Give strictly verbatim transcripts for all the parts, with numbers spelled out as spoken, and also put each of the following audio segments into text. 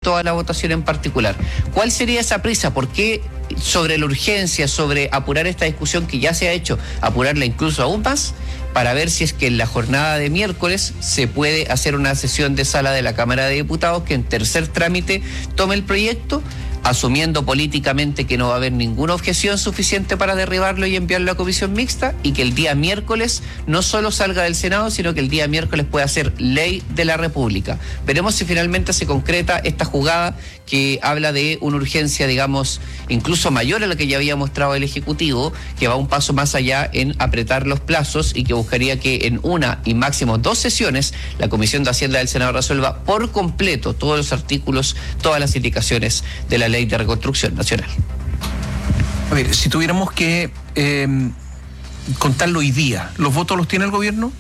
toda la votación en particular. ¿Cuál sería esa prisa? ¿Por qué sobre la urgencia, sobre apurar esta discusión que ya se ha hecho, apurarla incluso aún más, para ver si es que en la jornada de miércoles se puede hacer una sesión de sala de la Cámara de Diputados que en tercer trámite tome el proyecto, asumiendo políticamente que no va a haber ninguna objeción suficiente para derribarlo y enviarlo a comisión mixta, y que el día miércoles no solo salga del Senado, sino que el día miércoles pueda ser ley de la República? Veremos si finalmente se concreta esta jugada que habla de una urgencia, digamos, incluso mayor a la que ya había mostrado el Ejecutivo, que va un paso más allá en apretar los plazos y que buscaría que en una y máximo dos sesiones la Comisión de Hacienda del Senado resuelva por completo todos los artículos, todas las indicaciones de la Ley de Reconstrucción Nacional. A ver, si tuviéramos que eh, contarlo hoy día, ¿los votos los tiene el gobierno?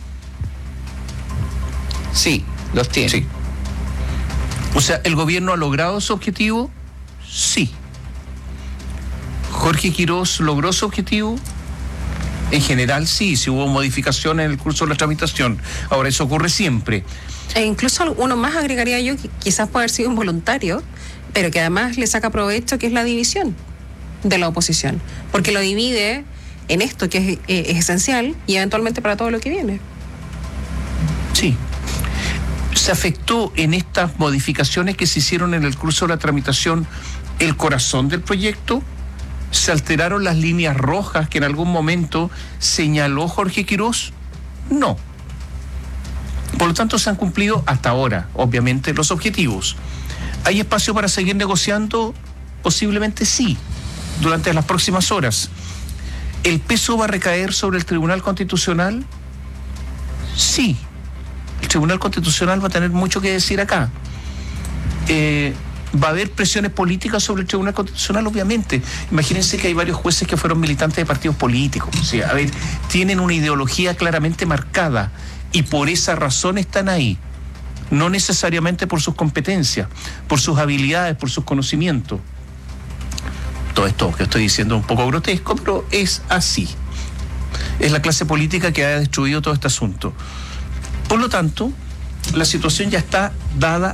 Sí, los tiene. Sí. O sea, ¿el gobierno ha logrado su objetivo? Sí. ¿Jorge Quirós logró su objetivo? En general sí, si hubo modificaciones en el curso de la tramitación. Ahora, eso ocurre siempre. E incluso uno más agregaría yo, que quizás puede haber sido involuntario, pero que además le saca provecho, que es la división de la oposición, porque lo divide en esto que es, eh, es esencial y eventualmente para todo lo que viene. Sí. ¿Se afectó en estas modificaciones que se hicieron en el curso de la tramitación el corazón del proyecto? ¿Se alteraron las líneas rojas que en algún momento señaló Jorge Quirós? No. Por lo tanto, se han cumplido hasta ahora, obviamente, los objetivos. ¿Hay espacio para seguir negociando? Posiblemente sí, durante las próximas horas. ¿El peso va a recaer sobre el Tribunal Constitucional? Sí. El Tribunal Constitucional va a tener mucho que decir acá. Eh, ¿Va a haber presiones políticas sobre el Tribunal Constitucional? Obviamente. Imagínense que hay varios jueces que fueron militantes de partidos políticos. O sea, a ver, tienen una ideología claramente marcada y por esa razón están ahí. No necesariamente por sus competencias, por sus habilidades, por sus conocimientos. Todo esto que estoy diciendo es un poco grotesco, pero es así. Es la clase política que ha destruido todo este asunto. Por lo tanto, la situación ya está dada.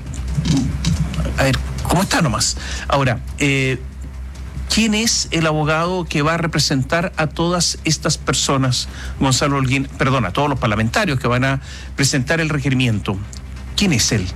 A ver, ¿cómo está nomás? Ahora, eh, ¿quién es el abogado que va a representar a todas estas personas? Gonzalo Holguín, perdón, a todos los parlamentarios que van a presentar el requerimiento. ¿Quién es él?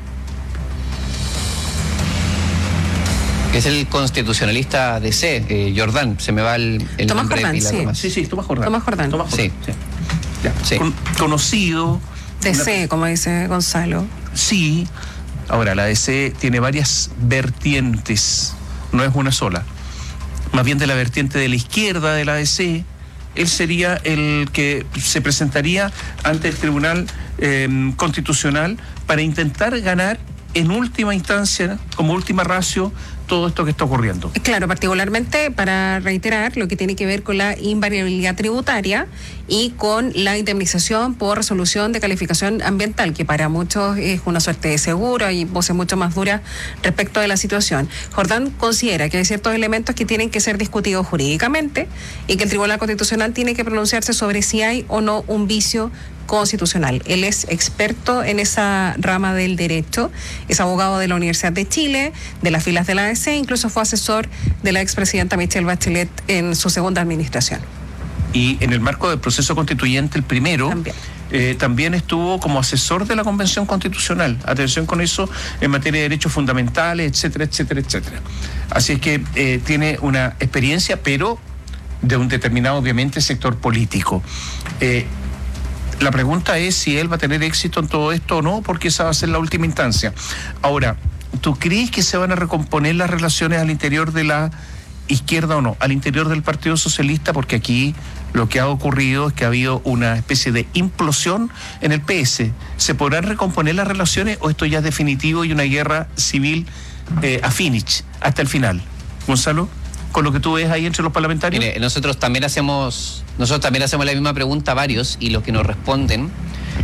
Es el constitucionalista de C, eh, Jordán, se me va el, el Tomás nombre Jordán, de pila sí. nomás. Sí, sí, Tomás Jordán. Tomás Jordán. Tomás Jordán. Sí. Sí. Ya. Sí. Con, conocido. D C, una... como dice Gonzalo. Sí. Ahora, la D C tiene varias vertientes, no es una sola. Más bien de la vertiente de la izquierda de la D C, él sería el que se presentaría ante el Tribunal eh, Constitucional para intentar ganar en última instancia, como última ratio, todo esto que está ocurriendo. Claro, particularmente para reiterar lo que tiene que ver con la invariabilidad tributaria y con la indemnización por resolución de calificación ambiental, que para muchos es una suerte de seguro y voces mucho más duras respecto de la situación. Jordán considera que hay ciertos elementos que tienen que ser discutidos jurídicamente y que el Tribunal Constitucional tiene que pronunciarse sobre si hay o no un vicio constitucional. Él es experto en esa rama del derecho, es abogado de la Universidad de Chile, de las filas de la A D C, incluso fue asesor de la expresidenta Michelle Bachelet en su segunda administración. Y en el marco del proceso constituyente, el primero, también. Eh, también estuvo como asesor de la Convención Constitucional. Atención con eso en materia de derechos fundamentales, etcétera, etcétera, etcétera. Así es que eh, tiene una experiencia, pero de un determinado, obviamente, sector político. Eh, La pregunta es si él va a tener éxito en todo esto o no, porque esa va a ser la última instancia. Ahora, ¿tú crees que se van a recomponer las relaciones al interior de la izquierda o no? Al interior del Partido Socialista, porque aquí lo que ha ocurrido es que ha habido una especie de implosión en el P S. ¿Se podrán recomponer las relaciones o esto ya es definitivo y una guerra civil eh, a finish hasta el final? Gonzalo, con lo que tú ves ahí entre los parlamentarios. Mire, nosotros también hacemos nosotros también hacemos la misma pregunta a varios y los que nos responden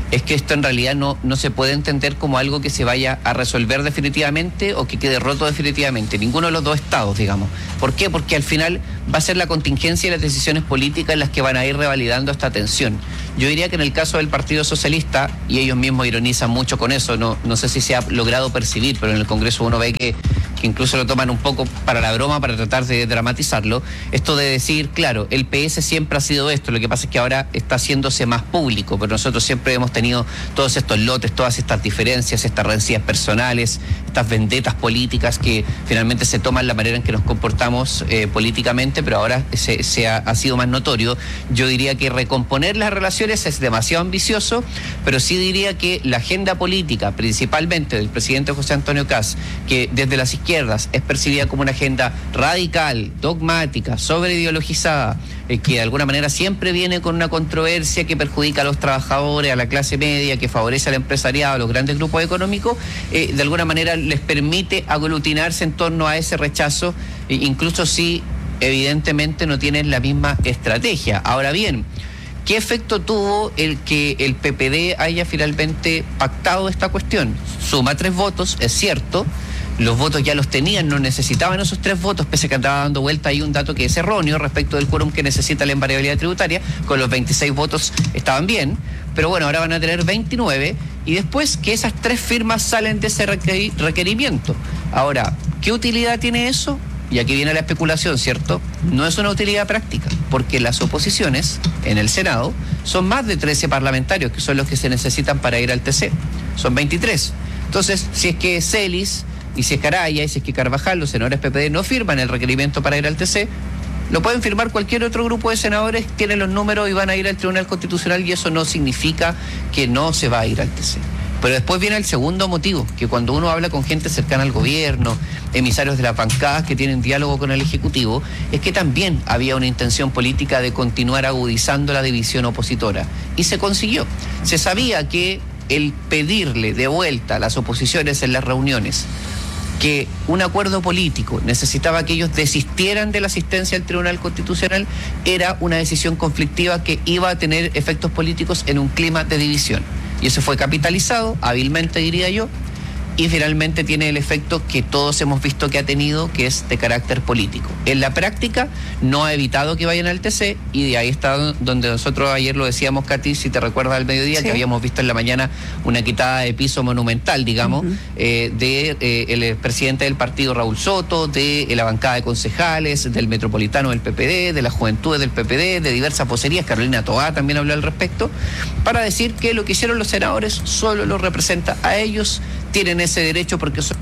es que esto en realidad no, no se puede entender como algo que se vaya a resolver definitivamente o que quede roto definitivamente. Ninguno de los dos estados, digamos. ¿Por qué? Porque al final va a ser la contingencia y las decisiones políticas las que van a ir revalidando esta tensión. Yo diría que en el caso del Partido Socialista, y ellos mismos ironizan mucho con eso, no, no sé si se ha logrado percibir, pero en el Congreso uno ve que, que incluso lo toman un poco para la broma, para tratar de dramatizarlo, esto de decir, claro, el P S siempre ha sido esto, lo que pasa es que ahora está haciéndose más público, pero nosotros siempre hemos tenido todos estos lotes, todas estas diferencias, estas rencillas personales, estas vendetas políticas que finalmente se toman la manera en que nos comportamos eh, políticamente, pero ahora se, se ha, ha sido más notorio. Yo diría que recomponer las relaciones es demasiado ambicioso, pero sí diría que la agenda política, principalmente del presidente José Antonio Kast, que desde las izquierdas es percibida como una agenda radical, dogmática, sobreideologizada, eh, que de alguna manera siempre viene con una controversia que perjudica a los trabajadores, a la clase media, que favorece al empresariado, a los grandes grupos económicos, eh, de alguna manera les permite aglutinarse en torno a ese rechazo, eh, incluso si evidentemente no tienen la misma estrategia. Ahora bien, ¿qué efecto tuvo el que el P P D haya finalmente pactado esta cuestión? Suma tres votos, es cierto. Los votos ya los tenían, no necesitaban esos tres votos, pese a que andaba dando vuelta ahí un dato que es erróneo respecto del quórum que necesita la invariabilidad tributaria. Con los veintiséis votos estaban bien, pero bueno, ahora van a tener veintinueve, y después que esas tres firmas salen de ese requerimiento. Ahora, ¿qué utilidad tiene eso? Y aquí viene la especulación, ¿cierto? No es una utilidad práctica, porque las oposiciones en el Senado son más de trece parlamentarios, que son los que se necesitan para ir al T C. Son veintitrés. Entonces, si es que Celis, y si es Caraya, y si es que Carvajal, los senadores P P D, no firman el requerimiento para ir al T C, lo pueden firmar cualquier otro grupo de senadores, tienen los números y van a ir al Tribunal Constitucional, y eso no significa que no se va a ir al T C. Pero después viene el segundo motivo, que cuando uno habla con gente cercana al gobierno, emisarios de las bancadas que tienen diálogo con el Ejecutivo, es que también había una intención política de continuar agudizando la división opositora. Y se consiguió. Se sabía que el pedirle de vuelta a las oposiciones en las reuniones que un acuerdo político necesitaba que ellos desistieran de la asistencia al Tribunal Constitucional era una decisión conflictiva que iba a tener efectos políticos en un clima de división. Y eso fue capitalizado, hábilmente diría yo, y finalmente tiene el efecto que todos hemos visto que ha tenido, que es de carácter político. En la práctica no ha evitado que vayan al T C, y de ahí está donde nosotros ayer lo decíamos, Katy, si te recuerdas al mediodía, sí, que habíamos visto en la mañana una quitada de piso monumental, digamos, uh-huh. eh, de eh, el presidente del partido Raúl Soto, de la bancada de concejales, del metropolitano del P P D, de las juventudes del P P D, de diversas vocerías. Carolina Toá también habló al respecto, para decir que lo que hicieron los senadores solo los representa a ellos, tienen ese derecho porque son...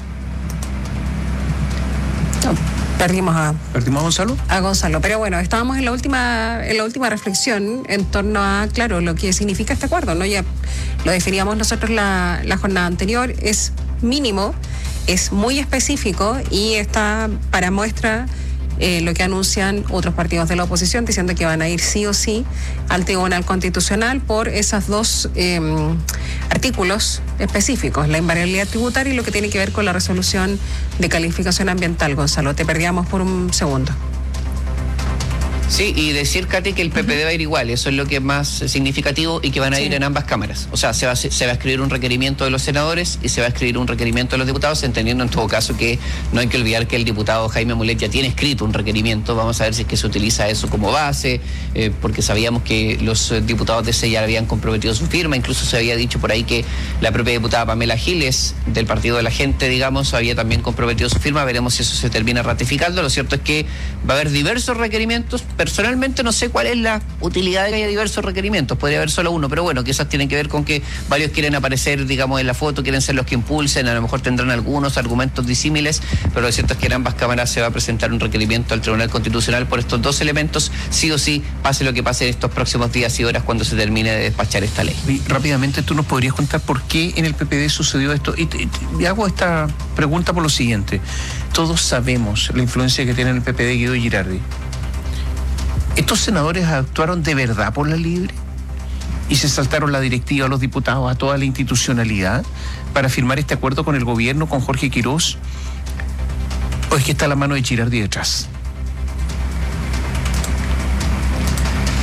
No, perdimos a... ¿Perdimos a Gonzalo? A Gonzalo, pero bueno, estábamos en la última en la última reflexión en torno a, claro, lo que significa este acuerdo, ¿no? Ya lo definíamos nosotros la, la jornada anterior, es mínimo, es muy específico y está para muestra eh, lo que anuncian otros partidos de la oposición, diciendo que van a ir sí o sí al Tribunal Constitucional por esos dos eh, artículos específicos, la invariabilidad tributaria y lo que tiene que ver con la resolución de calificación ambiental. Gonzalo, te perdíamos por un segundo. Sí, y decir, Katy, que el P P D va a ir igual, eso es lo que es más significativo, y que van a ir sí. en ambas cámaras. O sea, se va, a, se va a escribir un requerimiento de los senadores y se va a escribir un requerimiento de los diputados, entendiendo en todo caso que no hay que olvidar que el diputado Jaime Mulet ya tiene escrito un requerimiento. Vamos a ver si es que se utiliza eso como base, eh, porque sabíamos que los diputados de C E ya habían comprometido su firma, incluso se había dicho por ahí que la propia diputada Pamela Giles, del Partido de la Gente, digamos, había también comprometido su firma. Veremos si eso se termina ratificando. Lo cierto es que va a haber diversos requerimientos. Personalmente no sé cuál es la utilidad de que haya diversos requerimientos, podría haber solo uno, pero bueno, quizás tienen que ver con que varios quieren aparecer, digamos, en la foto, quieren ser los que impulsen, a lo mejor tendrán algunos argumentos disímiles, pero lo cierto es que en ambas cámaras se va a presentar un requerimiento al Tribunal Constitucional por estos dos elementos, sí o sí, pase lo que pase en estos próximos días y horas cuando se termine de despachar esta ley. Y rápidamente, ¿tú nos podrías contar por qué en el P P D sucedió esto? Y, y, y hago esta pregunta por lo siguiente: todos sabemos la influencia que tiene en el P P D Guido Girardi. ¿Estos senadores actuaron de verdad por la libre y se saltaron la directiva a los diputados, a toda la institucionalidad, para firmar este acuerdo con el gobierno, con Jorge Quirós? ¿O es que está la mano de Girardi detrás?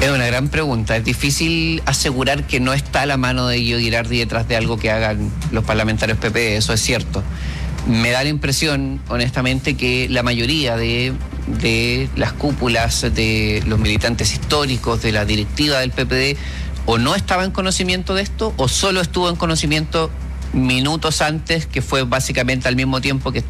Es una gran pregunta. Es difícil asegurar que no está a la mano de Guido Girardi detrás de algo que hagan los parlamentarios P P, eso es cierto. Me da la impresión, honestamente, que la mayoría de, de las cúpulas de los militantes históricos de la directiva del P P D o no estaba en conocimiento de esto o solo estuvo en conocimiento minutos antes, que fue básicamente al mismo tiempo que